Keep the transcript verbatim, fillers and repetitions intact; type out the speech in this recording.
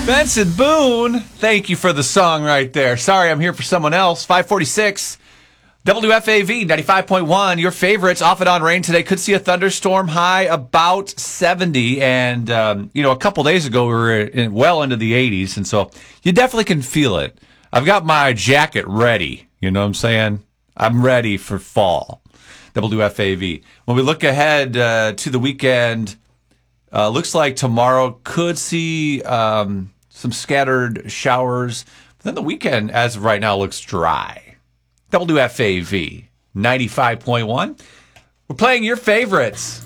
Benson Boone, thank you for the song right there. Sorry, I'm here for someone else. five forty-six, W F A V ninety-five point one. Your favorites. Off and on rain today. Could see a thunderstorm. High about seventy. And, um, you know, a couple days ago we were in, well into the eighties. And so you definitely can feel it. I've got my jacket ready. You know what I'm saying? I'm ready for fall. W F A V. When we look ahead uh, to the weekend, uh, looks like tomorrow could see um, some scattered showers. But then the weekend, as of right now, looks dry. W F A V ninety-five point one. We're playing your favorites.